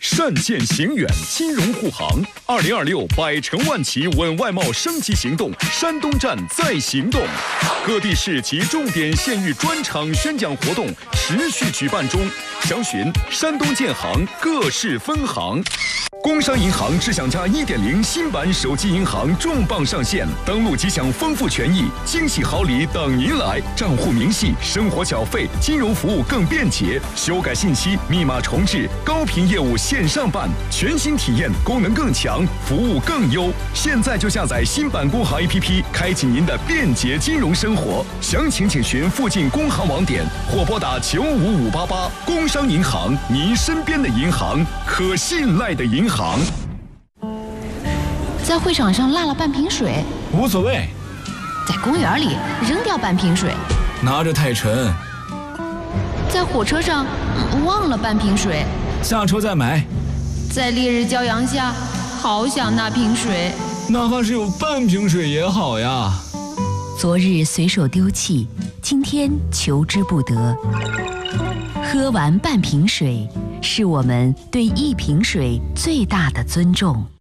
单县行远金融护航，2026百城万企稳外贸升级行动山东站在行动，各地市及重点县域专场宣讲活动持续举办中，详询山东建行各市分行。工商银行智享家1.0新版手机银行重磅上线，登录即享丰富权益、惊喜好礼等您来，账户明细、生活缴费、金融服务更便捷，修改信息、密码重置、高频业务线上办，全新体验，功能更强，服务更优。现在就下载新版工行 APP， 开启您的便捷金融生活。详情请询附近工行网点或拨打95588。工商银行，您身边的银行，可信赖的银行。 在会场上落了半瓶水， 无所谓。 在公园里扔掉半瓶水， 拿着太沉。 在火车上忘了半瓶水， 下车再买。 在烈日骄阳下，好想那瓶水， 哪怕是有半瓶水也好呀。 昨日随手丢弃，今天求之不得。喝完半瓶水，是我们对一瓶水最大的尊重。